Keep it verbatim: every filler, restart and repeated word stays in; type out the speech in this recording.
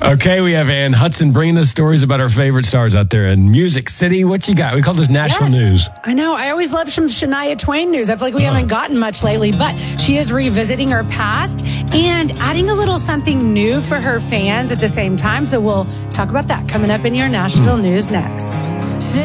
Okay, we have Ann Hudson bringing us stories about our favorite stars out there in Music City. What you got? We call this Nashville Yes. News. I know. I always love some Shania Twain news. I feel like we haven't gotten much lately, but she is revisiting her past and adding a little something new for her fans at the same time. So we'll talk about that coming up in your Nashville News next.